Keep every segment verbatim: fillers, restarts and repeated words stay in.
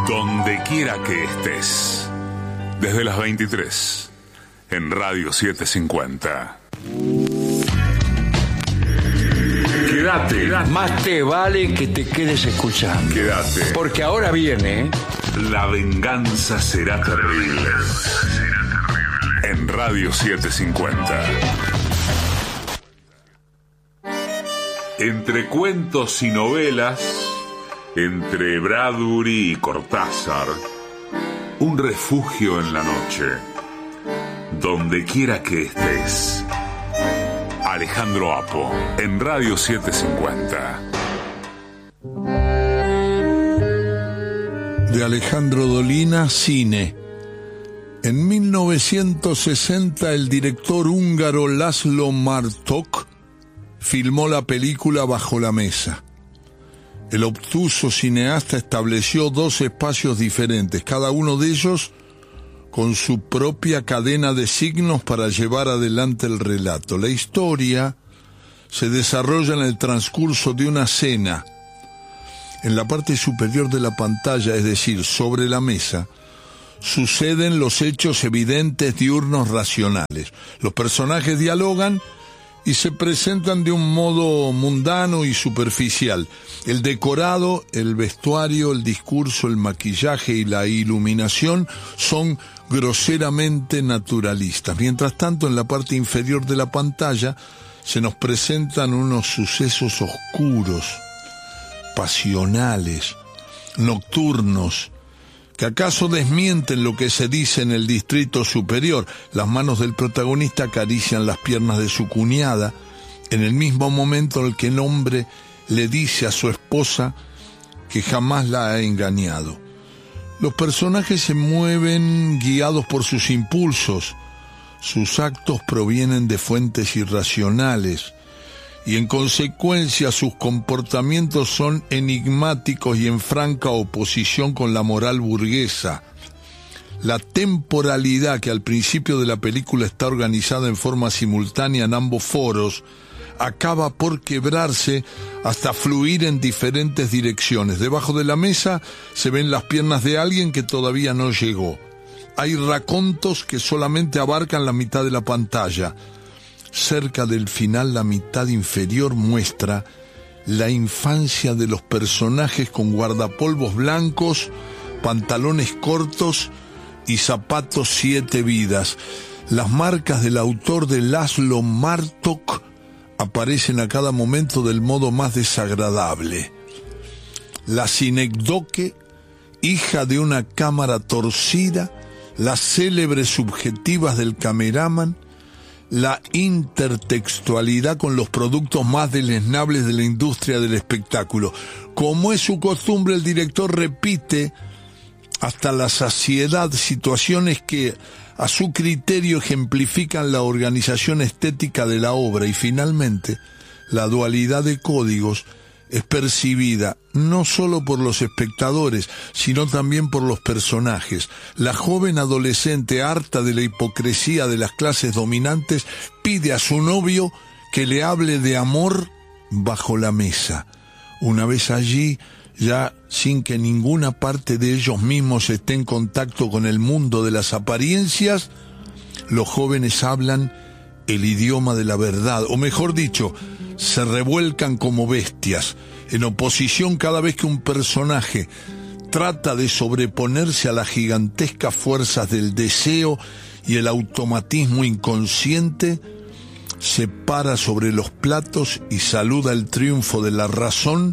Donde quiera que estés, desde las veintitrés, en Radio setecientos cincuenta. Quédate. Más te vale que te quedes escuchando. Quédate. Porque ahora viene... La venganza será terrible. En Radio setecientos cincuenta. Entre cuentos y novelas, entre Bradbury y Cortázar, un refugio en la noche. Donde quiera que estés. Alejandro Apo, en Radio setecientos cincuenta. De Alejandro Dolina, Cine. En mil novecientos sesenta, el director húngaro László Martok filmó la película Bajo la Mesa. El obtuso cineasta estableció dos espacios diferentes, cada uno de ellos con su propia cadena de signos para llevar adelante el relato. La historia se desarrolla en el transcurso de una cena. En la parte superior de la pantalla, es decir, sobre la mesa, suceden los hechos evidentes, diurnos, racionales. Los personajes dialogan y se presentan de un modo mundano y superficial. El decorado, el vestuario, el discurso, el maquillaje y la iluminación son groseramente naturalistas. Mientras tanto, en la parte inferior de la pantalla se nos presentan unos sucesos oscuros, pasionales, nocturnos, que acaso desmienten lo que se dice en el distrito superior. Las manos del protagonista acarician las piernas de su cuñada, en el mismo momento en el que el hombre le dice a su esposa que jamás la ha engañado. Los personajes se mueven guiados por sus impulsos, sus actos provienen de fuentes irracionales, y en consecuencia sus comportamientos son enigmáticos y en franca oposición con la moral burguesa. La temporalidad, que al principio de la película está organizada en forma simultánea en ambos foros, acaba por quebrarse hasta fluir en diferentes direcciones. Debajo de la mesa se ven las piernas de alguien que todavía no llegó. Hay racontos que solamente abarcan la mitad de la pantalla. Cerca del final, la mitad inferior muestra la infancia de los personajes con guardapolvos blancos, pantalones cortos y zapatos siete vidas. Las marcas del autor de László Martok aparecen a cada momento del modo más desagradable. La sinécdoque, hija de una cámara torcida, las célebres subjetivas del cameraman, la intertextualidad con los productos más deleznables de la industria del espectáculo. Como es su costumbre, el director repite hasta la saciedad situaciones que a su criterio ejemplifican la organización estética de la obra, y finalmente la dualidad de códigos es percibida no solo por los espectadores, sino también por los personajes. La joven adolescente, harta de la hipocresía de las clases dominantes, pide a su novio que le hable de amor bajo la mesa. Una vez allí, ya sin que ninguna parte de ellos mismos esté en contacto con el mundo de las apariencias, los jóvenes hablan el idioma de la verdad, o mejor dicho, se revuelcan como bestias, en oposición cada vez que un personaje trata de sobreponerse a las gigantescas fuerzas del deseo y el automatismo inconsciente, se para sobre los platos y saluda el triunfo de la razón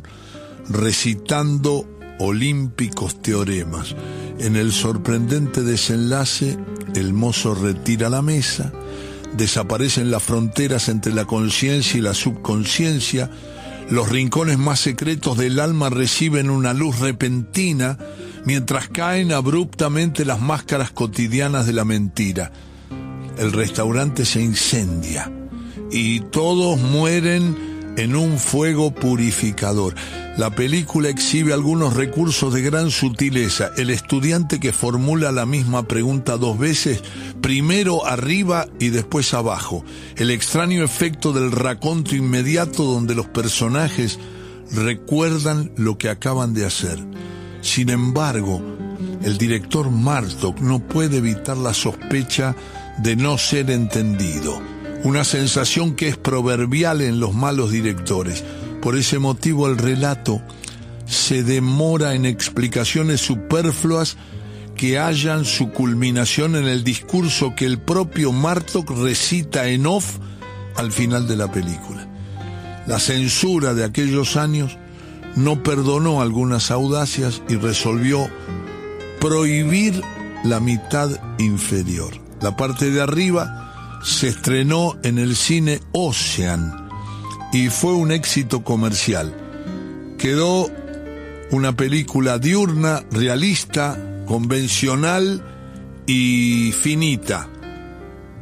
recitando olímpicos teoremas. En el sorprendente desenlace, el mozo retira la mesa, desaparecen las fronteras entre la conciencia y la subconsciencia, los rincones más secretos del alma reciben una luz repentina, mientras caen abruptamente las máscaras cotidianas de la mentira. El restaurante se incendia y todos mueren en un fuego purificador. La película exhibe algunos recursos de gran sutileza. El estudiante que formula la misma pregunta dos veces, primero arriba y después abajo. El extraño efecto del raconto inmediato donde los personajes recuerdan lo que acaban de hacer. Sin embargo, el director Martok no puede evitar la sospecha de no ser entendido, una sensación que es proverbial en los malos directores. Por ese motivo el relato se demora en explicaciones superfluas que hallan su culminación en el discurso que el propio Martok recita en off al final de la película. La censura de aquellos años no perdonó algunas audacias y resolvió prohibir la mitad inferior. La parte de arriba se estrenó en el cine Ocean y fue un éxito comercial. Quedó una película diurna, realista, convencional y finita.